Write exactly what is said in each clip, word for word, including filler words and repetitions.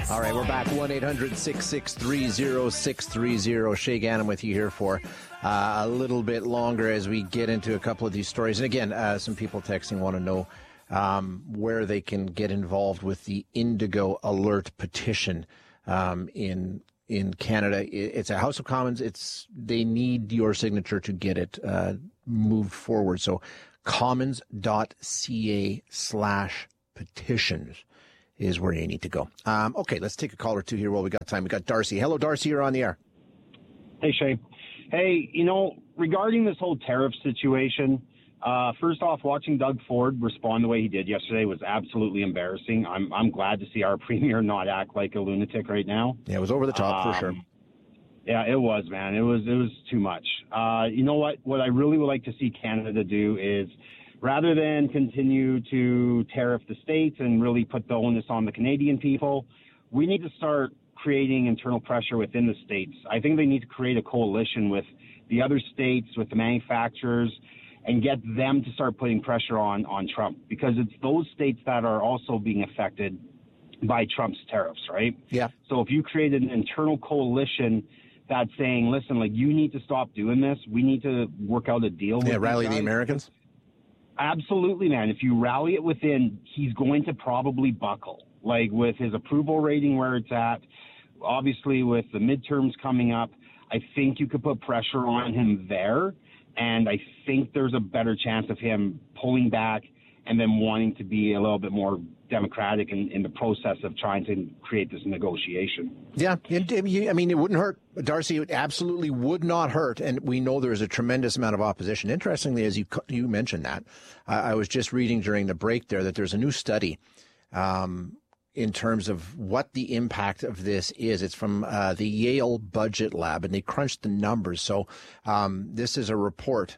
All right, we're back. one eight hundred six six three zero six three zero. Shay Gannon with you here for uh, a little bit longer as we get into a couple of these stories. And again, uh, some people texting want to know um, where they can get involved with the Indigo Alert petition um, in in Canada. It's a House of Commons. It's they need your signature to get it uh, moved forward. So commons.ca slash petitions is where you need to go. Um, okay, let's take a call or two here while we got time. We got Darcy. Hello, Darcy. You're on the air. Hey, Shay. Hey, you know, regarding this whole tariff situation, uh, first off, watching Doug Ford respond the way he did yesterday was absolutely embarrassing. I'm I'm glad to see our premier not act like a lunatic right now. Yeah, it was over the top um, for sure. Yeah, it was, man. It was it was too much. Uh, you know what? What I really would like to see Canada do is, rather than continue to tariff the states and really put the onus on the Canadian people, we need to start creating internal pressure within the states. I think they need to create a coalition with the other states, with the manufacturers, and get them to start putting pressure on, on Trump, because it's those states that are also being affected by Trump's tariffs, right? Yeah. So if you created an internal coalition that's saying, listen, like, you need to stop doing this. We need to work out a deal. Yeah, with rally the Americans. Absolutely, man. If you rally it within, he's going to probably buckle. Like, with his approval rating where it's at, obviously with the midterms coming up, I think you could put pressure on him there. And I think there's a better chance of him pulling back and then wanting to be a little bit more democratic in, in the process of trying to create this negotiation. Yeah, I mean, it wouldn't hurt. Darcy, it absolutely would not hurt. And we know there's a tremendous amount of opposition. Interestingly, as you you mentioned that, uh, I was just reading during the break there that there's a new study um, in terms of what the impact of this is. It's from uh, the Yale Budget Lab, and they crunched the numbers. So um, this is a report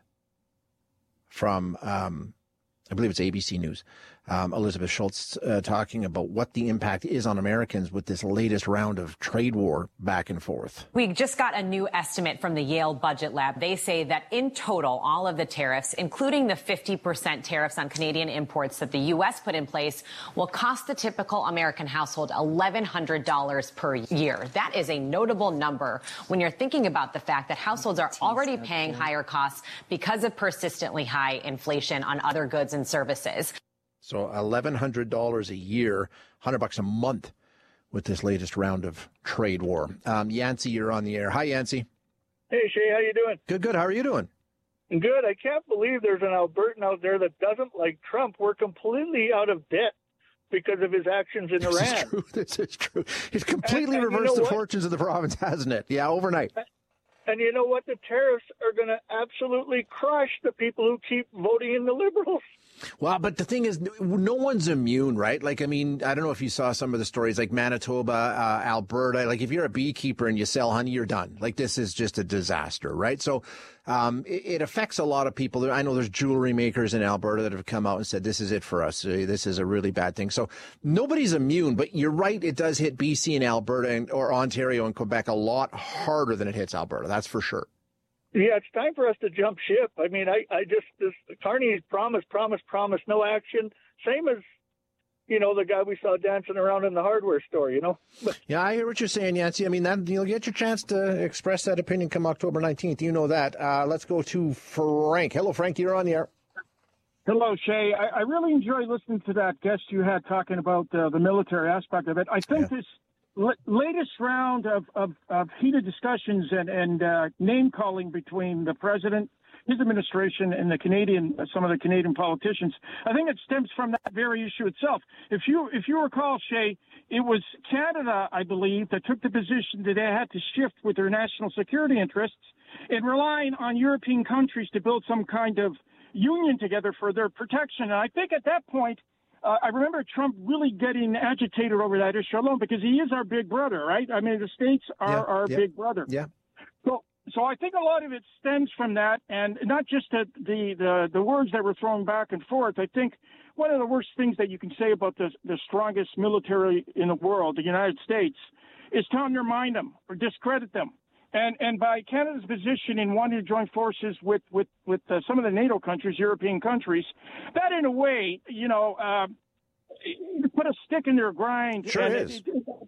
from, um, I believe it's A B C News. Um, Elizabeth Schultz uh, talking about what the impact is on Americans with this latest round of trade war back and forth. We just got a new estimate from the Yale Budget Lab. They say that in total, all of the tariffs, including the fifty percent tariffs on Canadian imports that the U S put in place, will cost the typical American household eleven hundred dollars per year. That is a notable number when you're thinking about the fact that households are already paying higher costs because of persistently high inflation on other goods and services. So eleven hundred dollars a year, one hundred bucks a month with this latest round of trade war. Um, Yancey, you're on the air. Hi, Yancey. Hey, Shay, how you doing? Good, good. How are you doing? Good. I can't believe there's an Albertan out there that doesn't like Trump. We're completely out of debt because of his actions in this Iran. This is true. This is true. He's completely and, and reversed you know the what? fortunes of the province, hasn't it? Yeah, overnight. And you know what? The tariffs are going to absolutely crush the people who keep voting in the Liberals. Well, but the thing is, no one's immune, right? Like, I mean, I don't know if you saw some of the stories like Manitoba, uh, Alberta. Like, if you're a beekeeper and you sell honey, you're done. Like, this is just a disaster, right? So um, it, it affects a lot of people. I know there's jewelry makers in Alberta that have come out and said, this is it for us. This is a really bad thing. So nobody's immune, but you're right. It does hit B C and Alberta and, or Ontario and Quebec a lot harder than it hits Alberta. That's for sure. Yeah, it's time for us to jump ship. I mean, I, I just, this Carney's promise, promise, promise, no action. Same as, you know, the guy we saw dancing around in the hardware store, you know? But, yeah, I hear what you're saying, Yancy. I mean, that you'll get your chance to express that opinion come October nineteenth. You know that. Uh, let's go to Frank. Hello, Frank. You're on the air. Hello, Shay. I, I really enjoy listening to that guest you had talking about uh, the military aspect of it. I think yeah. this L- latest round of, of, of heated discussions and, and uh, name-calling between the president, his administration, and the Canadian, uh, some of the Canadian politicians, I think it stems from that very issue itself. If you if you recall, Shay, it was Canada, I believe, that took the position that they had to shift with their national security interests and relying on European countries to build some kind of union together for their protection. And I think at that point, Uh, I remember Trump really getting agitated over that issue alone because he is our big brother, right? I mean, the states are yeah, our yeah, big brother. Yeah. So, so I think a lot of it stems from that, and not just the, the, the, the words that were thrown back and forth. I think one of the worst things that you can say about the, the strongest military in the world, the United States, is to undermine them or discredit them. And and by Canada's position in wanting to join forces with with with uh, some of the NATO countries, European countries, that in a way, you know, uh, put a stick in their grind. Sure and is. It, it,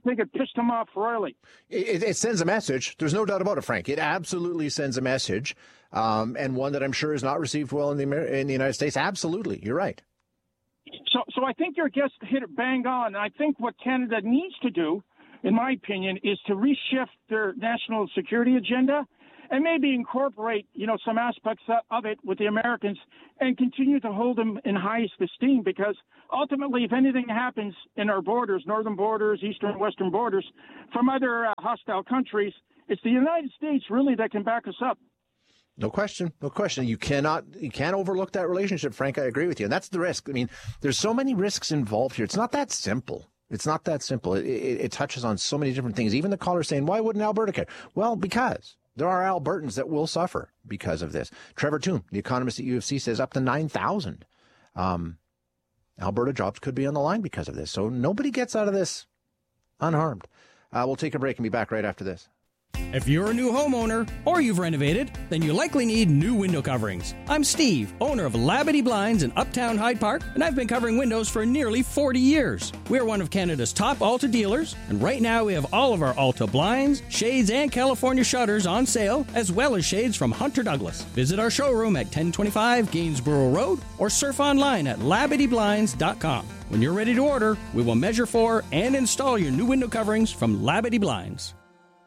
think it pissed him off royally. It, it sends a message. There's no doubt about it, Frank. It absolutely sends a message, um, and one that I'm sure is not received well in the in the United States. Absolutely, you're right. So, so I think your guest hit it bang on. I think what Canada needs to do, in my opinion, is to reshift their national security agenda and maybe incorporate, you know, some aspects of it with the Americans and continue to hold them in highest esteem, because ultimately, if anything happens in our borders, northern borders, eastern, western borders, from other uh, hostile countries, it's the United States really that can back us up. No question. No question. You cannot, you can't overlook that relationship, Frank. I agree with you. And that's the risk. I mean, there's so many risks involved here. It's not that simple. It's not that simple. It, it, it touches on so many different things. Even the caller saying, why wouldn't Alberta care? Well, because there are Albertans that will suffer because of this. Trevor Toome, the economist at U of C, says up to nine thousand um, Alberta jobs could be on the line because of this. So nobody gets out of this unharmed. Uh, we'll take a break and be back right after this. If you're a new homeowner or you've renovated, then you likely need new window coverings. I'm Steve, owner of Labadee Blinds in Uptown Hyde Park, and I've been covering windows for nearly forty years. We're one of Canada's top Alta dealers, and right now we have all of our Alta blinds, shades, and California shutters on sale, as well as shades from Hunter Douglas. Visit our showroom at ten twenty-five Gainsborough Road or surf online at labadee blinds dot com. When you're ready to order, we will measure for and install your new window coverings from Labadee Blinds.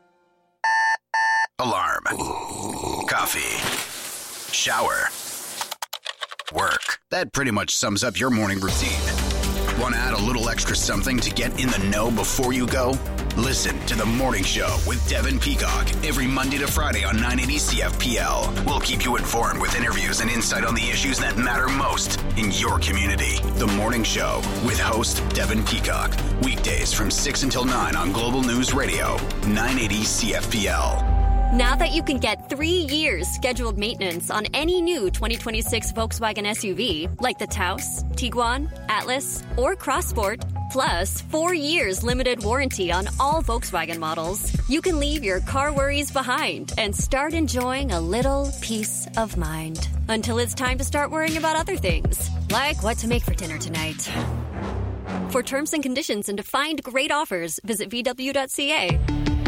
Alarm. Coffee. Shower. Work. That pretty much sums up your morning routine. Want to add a little extra something to get in the know before you go? Listen to The Morning Show with Devin Peacock every Monday to Friday on nine eighty C F P L. We'll keep you informed with interviews and insight on the issues that matter most in your community. The Morning Show with host Devin Peacock. Weekdays from six until nine on Global News Radio, nine eighty C F P L. Now that you can get three years scheduled maintenance on any new twenty twenty-six Volkswagen S U V, like the Taos, Tiguan, Atlas, or Crossport, plus four years limited warranty on all Volkswagen models, you can leave your car worries behind and start enjoying a little peace of mind. Until it's time to start worrying about other things, like what to make for dinner tonight. For terms and conditions and to find great offers, visit V W dot C A.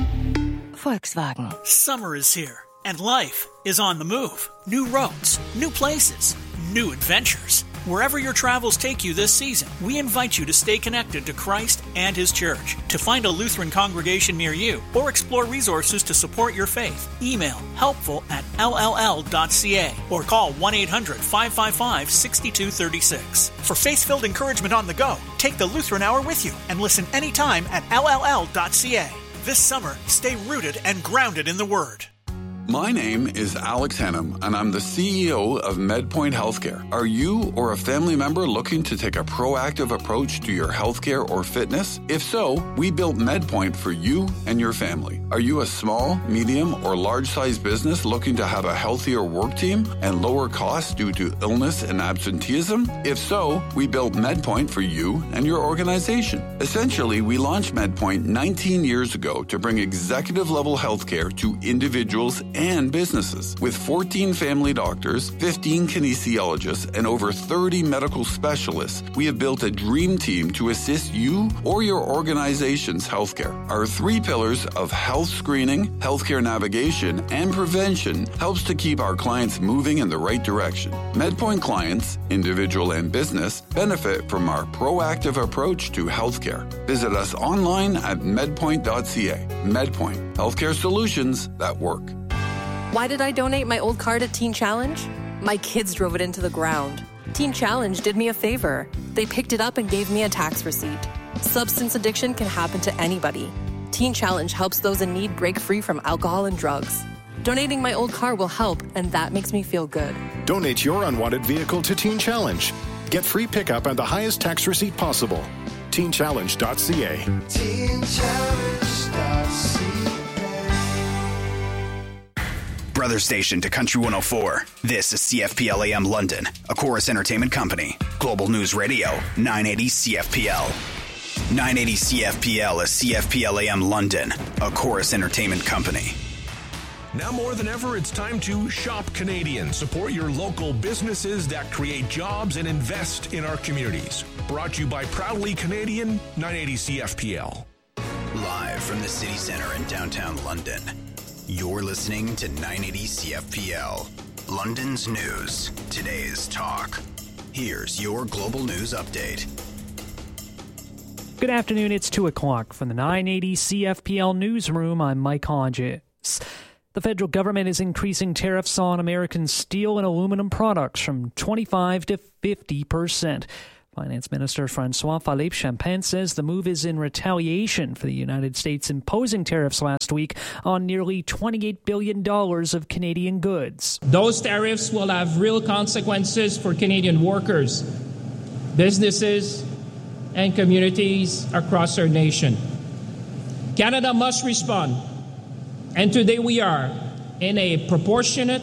Volkswagen. Summer is here, and life is on the move. New roads, new places, new adventures. Wherever your travels take you this season, we invite you to stay connected to Christ and His Church. To find a Lutheran congregation near you or explore resources to support your faith, email helpful at L L L dot C A or call one eight hundred five five five six two three six. For faith-filled encouragement on the go, take the Lutheran Hour with you and listen anytime at L L L dot C A. This summer, stay rooted and grounded in the Word. My name is Alex Hannum, and I'm the C E O of MedPoint Healthcare. Are you or a family member looking to take a proactive approach to your healthcare or fitness? If so, we built MedPoint for you and your family. Are you a small, medium, or large-sized business looking to have a healthier work team and lower costs due to illness and absenteeism? If so, we built MedPoint for you and your organization. Essentially, we launched MedPoint nineteen years ago to bring executive-level healthcare to individuals and businesses. With fourteen family doctors, fifteen kinesiologists, and over thirty medical specialists, we have built a dream team to assist you or your organization's healthcare. Our three pillars of health screening, healthcare navigation, and prevention helps to keep our clients moving in the right direction. MedPoint clients, individual and business, benefit from our proactive approach to healthcare. Visit us online at medpoint dot C A. MedPoint, healthcare solutions that work. Why did I donate my old car to Teen Challenge? My kids drove it into the ground. Teen Challenge did me a favor. They picked it up and gave me a tax receipt. Substance addiction can happen to anybody. Teen Challenge helps those in need break free from alcohol and drugs. Donating my old car will help, and that makes me feel good. Donate your unwanted vehicle to Teen Challenge. Get free pickup and the highest tax receipt possible. teen challenge dot C A. teen challenge dot C A. Brother station to Country one oh four. This is C F P L A M London, a Chorus Entertainment Company. Global News Radio, nine eighty C F P L. nine eighty C F P L is C F P L A M London, a Chorus Entertainment Company. Now more than ever, it's time to shop Canadian. Support your local businesses that create jobs and invest in our communities. Brought to you by Proudly Canadian, nine eighty C F P L. Live from the city center in downtown London, you're listening to nine eighty C F P L, London's news, today's talk. Here's your global news update. Good afternoon, it's two o'clock from the nine eighty C F P L newsroom. I'm Mike Hodges. The federal government is increasing tariffs on American steel and aluminum products from twenty-five to fifty percent. Finance Minister Francois Philippe Champagne says the move is in retaliation for the United States imposing tariffs last week on nearly twenty-eight billion dollars of Canadian goods. Those tariffs will have real consequences for Canadian workers, businesses, and communities across our nation. Canada must respond, and today we are, in a proportionate,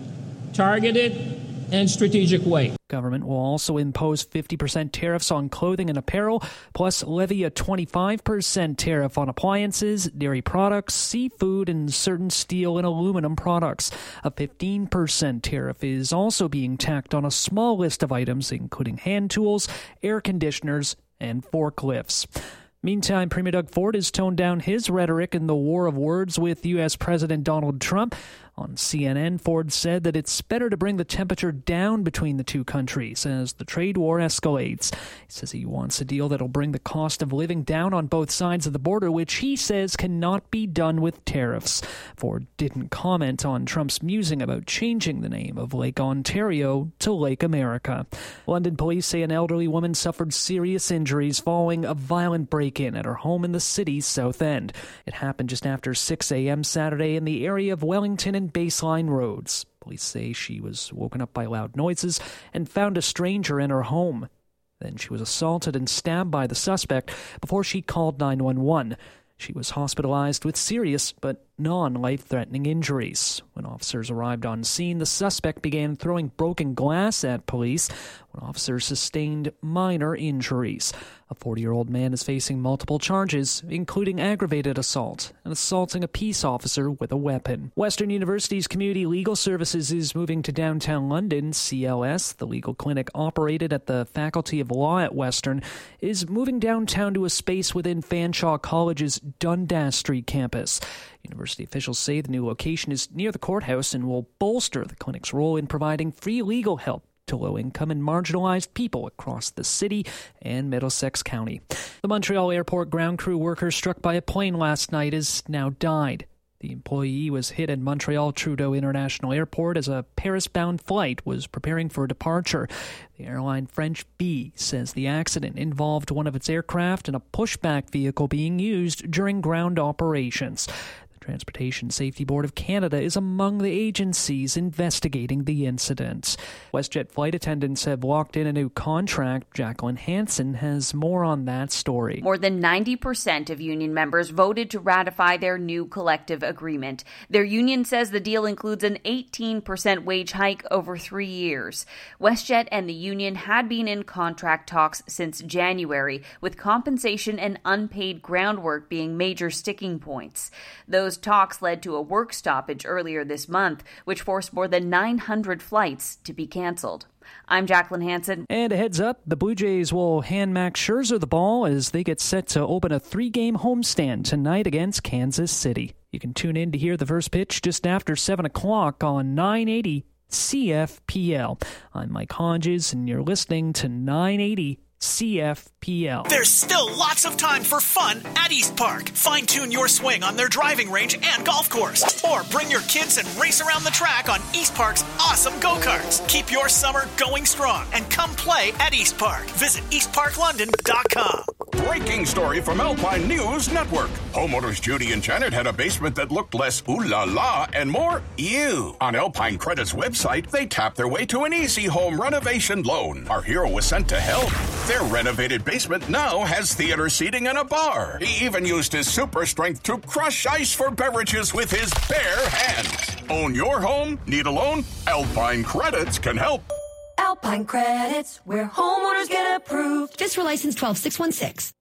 targeted, and strategic way. Government will also impose fifty percent tariffs on clothing and apparel, plus levy a twenty-five percent tariff on appliances, dairy products, seafood, and certain steel and aluminum products. A fifteen percent tariff is also being tacked on a small list of items, including hand tools, air conditioners, and forklifts. Meantime, Premier Doug Ford has toned down his rhetoric in the war of words with U S President Donald Trump. On C N N, Ford said that it's better to bring the temperature down between the two countries as the trade war escalates. He says he wants a deal that'll bring the cost of living down on both sides of the border, which he says cannot be done with tariffs. Ford didn't comment on Trump's musing about changing the name of Lake Ontario to Lake America. London police say an elderly woman suffered serious injuries following a violent break-in at her home in the city's South End. It happened just after six a.m. Saturday in the area of Wellington and Baseline roads. Police say she was woken up by loud noises and found a stranger in her home. Then she was assaulted and stabbed by the suspect before she called nine one one. She was hospitalized with serious but non-life-threatening injuries. When officers arrived on scene, the suspect began throwing broken glass at police when officers sustained minor injuries. A forty-year-old man is facing multiple charges, including aggravated assault and assaulting a peace officer with a weapon. Western University's Community Legal Services is moving to downtown London. C L S, the legal clinic operated at the Faculty of Law at Western, is moving downtown to a space within Fanshawe College's Dundas Street campus. University officials say the new location is near the courthouse and will bolster the clinic's role in providing free legal help to low-income and marginalized people across the city and Middlesex County. The Montreal airport ground crew worker struck by a plane last night has now died. The employee was hit at Montreal Trudeau International Airport as a Paris-bound flight was preparing for departure. The airline French Bee says the accident involved one of its aircraft and a pushback vehicle being used during ground operations. The Transportation Safety Board of Canada is among the agencies investigating the incident. WestJet flight attendants have locked in a new contract. Jacqueline Hansen has more on that story. More than ninety percent of union members voted to ratify their new collective agreement. Their union says the deal includes an eighteen percent wage hike over three years. WestJet and the union had been in contract talks since January, with compensation and unpaid groundwork being major sticking points. Those talks led to a work stoppage earlier this month, which forced more than nine hundred flights to be canceled. I'm Jacqueline Hansen. And a heads up, the Blue Jays will hand Max Scherzer the ball as they get set to open a three-game homestand tonight against Kansas City. You can tune in to hear the first pitch just after seven o'clock on nine eighty C F P L. I'm Mike Hodges, and you're listening to nine eighty C F P L. There's still lots of time for fun at East Park. Fine-tune your swing on their driving range and golf course. Or bring your kids and race around the track on East Park's awesome go-karts. Keep your summer going strong and come play at East Park. Visit east park london dot com. Breaking story from Alpine News Network. Homeowners Judy and Janet had a basement that looked less ooh la la and more ew. On Alpine Credit's website, they tapped their way to an easy home renovation loan. Our hero was sent to help. Their renovated basement now has theater seating and a bar. He even used his super strength to crush ice for beverages with his bare hands. Own your home? Need a loan? Alpine Credits can help. Alpine Credits, where homeowners get approved. Fiscal license twelve six one six.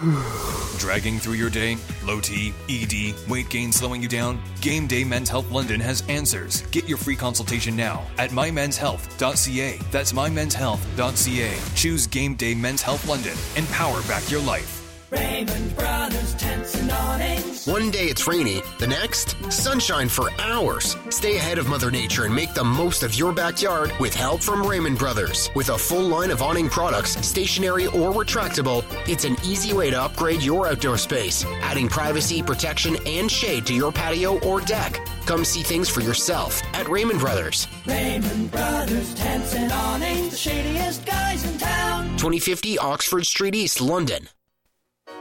Dragging through your day? Low T, E D, weight gain slowing you down? Game Day Men's Health London has answers. Get your free consultation now at my men's health dot c a. That's my men's health dot c a. Choose Game Day Men's Health London and power back your life. Raymond Brothers, tents and all. One day it's rainy, the next, sunshine for hours. Stay ahead of Mother Nature and make the most of your backyard with help from Raymond Brothers. With a full line of awning products, stationary or retractable, it's an easy way to upgrade your outdoor space, adding privacy, protection, and shade to your patio or deck. Come see things for yourself at Raymond Brothers. Raymond Brothers, tents and awnings, the shadiest guys in town. twenty fifty Oxford Street East, London.